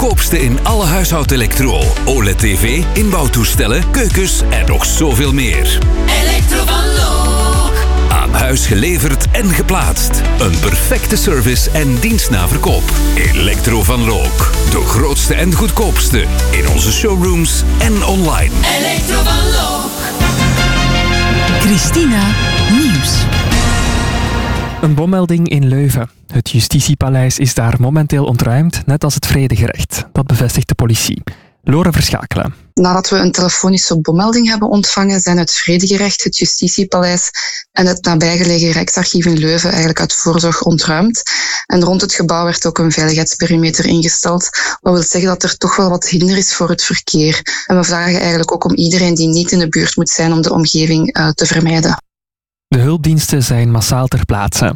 goedkoopste in alle huishoudelektro. OLED-tv, inbouwtoestellen, keukens en nog zoveel meer. Elektro van Look. Aan huis geleverd en geplaatst. Een perfecte service en dienst na verkoop. Elektro van Look. De grootste en goedkoopste in onze showrooms en online. Elektro van Look. Christina Nieuws. Een bommelding in Leuven. Het Justitiepaleis is daar momenteel ontruimd, net als het Vredegerecht. Dat bevestigt de politie. Lore Verschakelen. Nadat we een telefonische bommelding hebben ontvangen, zijn het Vredegerecht, het Justitiepaleis en het nabijgelegen Rijksarchief in Leuven eigenlijk uit voorzorg ontruimd. En rond het gebouw werd ook een veiligheidsperimeter ingesteld. Dat wil zeggen dat er toch wel wat hinder is voor het verkeer. En we vragen eigenlijk ook om iedereen die niet in de buurt moet zijn om de omgeving te vermijden. De hulpdiensten zijn massaal ter plaatse.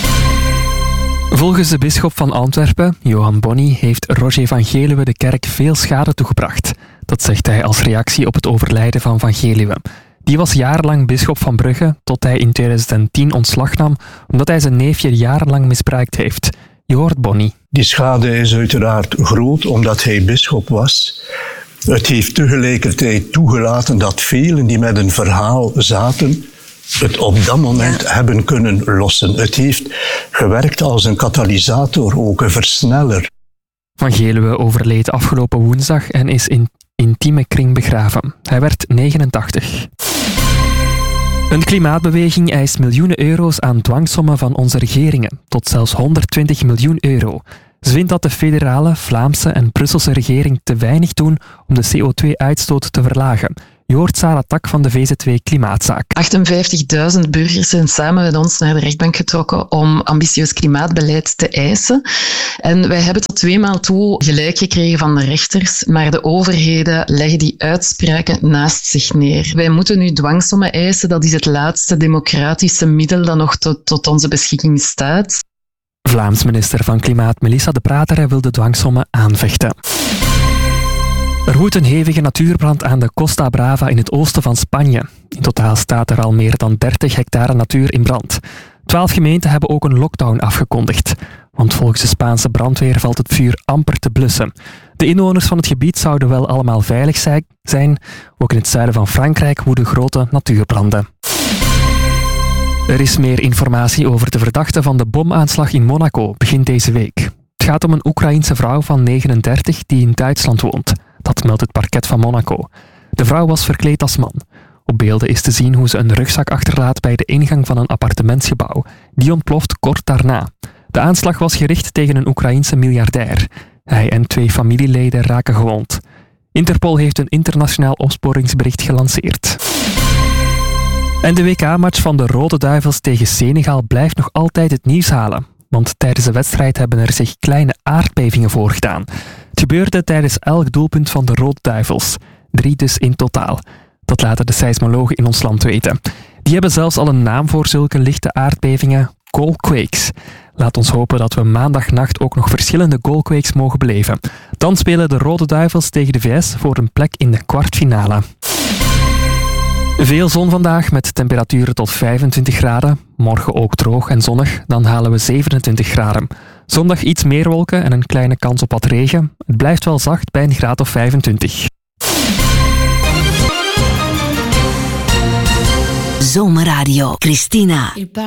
Volgens de bisschop van Antwerpen, Johan Bonny, heeft Roger van Geluwe de kerk veel schade toegebracht. Dat zegt hij als reactie op het overlijden van Van Geluwe. Die was jarenlang bisschop van Brugge, tot hij in 2010 ontslag nam, omdat hij zijn neefje jarenlang misbruikt heeft. Je hoort Bonny. Die schade is uiteraard groot, omdat hij bisschop was. Het heeft tegelijkertijd toegelaten dat velen die met een verhaal zaten, het op dat moment hebben kunnen lossen. Het heeft gewerkt als een katalysator, ook een versneller. Van Geluwe overleed afgelopen woensdag en is in intieme kring begraven. Hij werd 89. Een klimaatbeweging eist miljoenen euro's aan dwangsommen van onze regeringen, tot zelfs 120 miljoen euro. Ze vindt dat de federale, Vlaamse en Brusselse regering te weinig doen om de CO2-uitstoot te verlagen. Je hoort Sarah Tak van de VZW Klimaatzaak. 58.000 burgers zijn samen met ons naar de rechtbank getrokken om ambitieus klimaatbeleid te eisen. En wij hebben tot 2 maal toe gelijk gekregen van de rechters, maar de overheden leggen die uitspraken naast zich neer. Wij moeten nu dwangsommen eisen, dat is het laatste democratische middel dat nog tot onze beschikking staat. Vlaams minister van Klimaat Melissa de Prater wil de dwangsommen aanvechten. Er woedt een hevige natuurbrand aan de Costa Brava in het oosten van Spanje. In totaal staat er al meer dan 30 hectare natuur in brand. 12 gemeenten hebben ook een lockdown afgekondigd. Want volgens de Spaanse brandweer valt het vuur amper te blussen. De inwoners van het gebied zouden wel allemaal veilig zijn. Ook in het zuiden van Frankrijk woeden grote natuurbranden. Er is meer informatie over de verdachte van de bomaanslag in Monaco begin deze week. Het gaat om een Oekraïense vrouw van 39 die in Duitsland woont. Dat meldt het parket van Monaco. De vrouw was verkleed als man. Op beelden is te zien hoe ze een rugzak achterlaat bij de ingang van een appartementsgebouw. Die ontploft kort daarna. De aanslag was gericht tegen een Oekraïense miljardair. Hij en 2 familieleden raken gewond. Interpol heeft een internationaal opsporingsbericht gelanceerd. En de WK-match van de Rode Duivels tegen Senegal blijft nog altijd het nieuws halen. Want tijdens de wedstrijd hebben er zich kleine aardbevingen voorgedaan. Het gebeurde tijdens elk doelpunt van de Rode Duivels. 3 dus in totaal. Dat laten de seismologen in ons land weten. Die hebben zelfs al een naam voor zulke lichte aardbevingen: goalquakes. Laat ons hopen dat we maandagnacht ook nog verschillende goalquakes mogen beleven. Dan spelen de Rode Duivels tegen de VS voor een plek in de kwartfinale. Veel zon vandaag met temperaturen tot 25 graden. Morgen ook droog en zonnig, dan halen we 27 graden. Zondag iets meer wolken en een kleine kans op wat regen. Het blijft wel zacht bij een graad of 25. Zomerradio. Christina.